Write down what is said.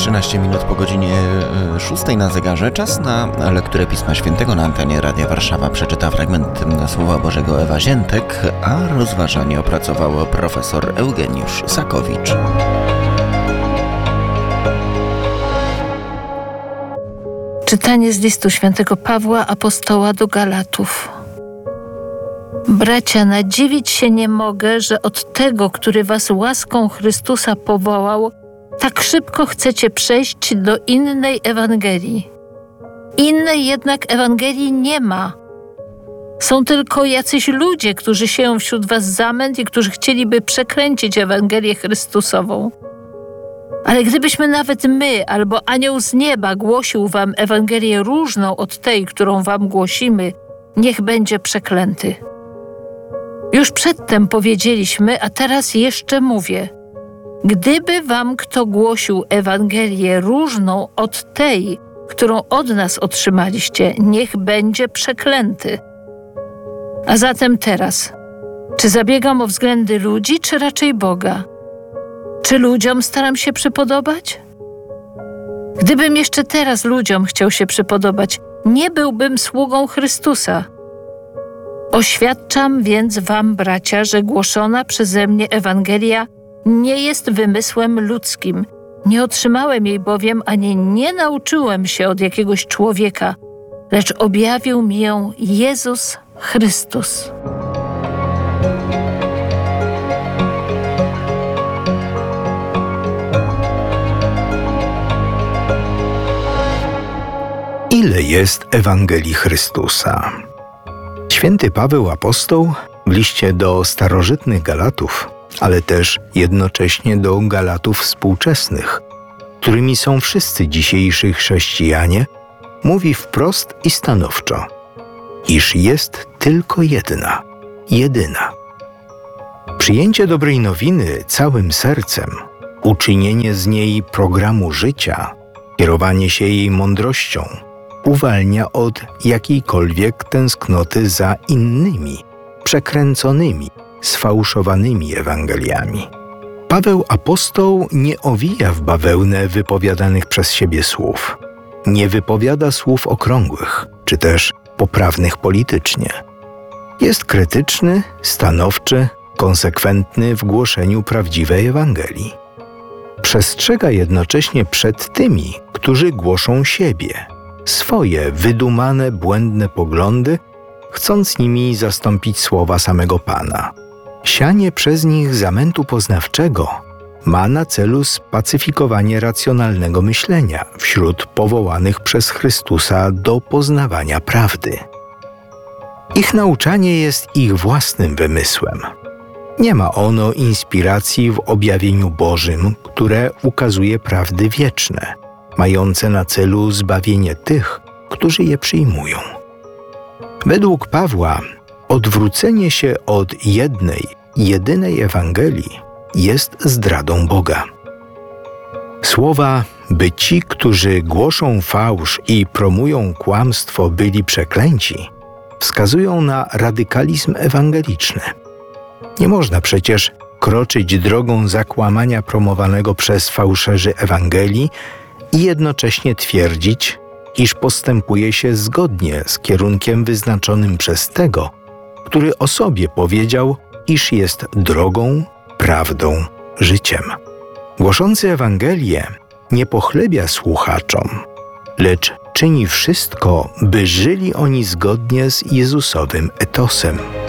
13 minut po godzinie 6 na zegarze. Czas na lekturę Pisma Świętego na antenie Radia Warszawa. Przeczyta fragment Słowa Bożego Ewa Ziętek, a rozważanie opracował profesor Eugeniusz Sakowicz. Czytanie z listu świętego Pawła apostoła do Galatów. Bracia, nadziwić się nie mogę, że od tego, który was łaską Chrystusa powołał, tak szybko chcecie przejść do innej Ewangelii. Innej jednak Ewangelii nie ma. Są tylko jacyś ludzie, którzy sieją wśród was zamęt i którzy chcieliby przekręcić Ewangelię Chrystusową. Ale gdybyśmy nawet my albo anioł z nieba głosił wam Ewangelię różną od tej, którą wam głosimy, niech będzie przeklęty. Już przedtem powiedzieliśmy, a teraz jeszcze mówię. Gdyby wam kto głosił Ewangelię różną od tej, którą od nas otrzymaliście, niech będzie przeklęty. A zatem teraz, czy zabiegam o względy ludzi, czy raczej Boga? Czy ludziom staram się przypodobać? Gdybym jeszcze teraz ludziom chciał się przypodobać, nie byłbym sługą Chrystusa. Oświadczam więc wam, bracia, że głoszona przeze mnie Ewangelia nie jest wymysłem ludzkim. Nie otrzymałem jej bowiem, ani nie nauczyłem się od jakiegoś człowieka, lecz objawił mi ją Jezus Chrystus. Ile jest Ewangelii Chrystusa? Święty Paweł apostoł w liście do starożytnych Galatów, ale też jednocześnie do Galatów współczesnych, którymi są wszyscy dzisiejsi chrześcijanie, mówi wprost i stanowczo, iż jest tylko jedyna. Przyjęcie dobrej nowiny całym sercem, uczynienie z niej programu życia, kierowanie się jej mądrością, uwalnia od jakiejkolwiek tęsknoty za innymi, przekręconymi, sfałszowanymi Ewangeliami. Paweł apostoł nie owija w bawełnę wypowiadanych przez siebie słów. Nie wypowiada słów okrągłych, czy też poprawnych politycznie. Jest krytyczny, stanowczy, konsekwentny w głoszeniu prawdziwej Ewangelii. Przestrzega jednocześnie przed tymi, którzy głoszą siebie, swoje wydumane, błędne poglądy, chcąc nimi zastąpić słowa samego Pana. Sianie przez nich zamętu poznawczego ma na celu spacyfikowanie racjonalnego myślenia wśród powołanych przez Chrystusa do poznawania prawdy. Ich nauczanie jest ich własnym wymysłem. Nie ma ono inspiracji w objawieniu Bożym, które ukazuje prawdy wieczne, mające na celu zbawienie tych, którzy je przyjmują. Według Pawła odwrócenie się od jedynej Ewangelii jest zdradą Boga. Słowa, by ci, którzy głoszą fałsz i promują kłamstwo, byli przeklęci, wskazują na radykalizm ewangeliczny. Nie można przecież kroczyć drogą zakłamania promowanego przez fałszerzy Ewangelii i jednocześnie twierdzić, iż postępuje się zgodnie z kierunkiem wyznaczonym przez tego, który o sobie powiedział, iż jest drogą, prawdą, życiem. Głoszący Ewangelię nie pochlebia słuchaczom, lecz czyni wszystko, by żyli oni zgodnie z Jezusowym etosem.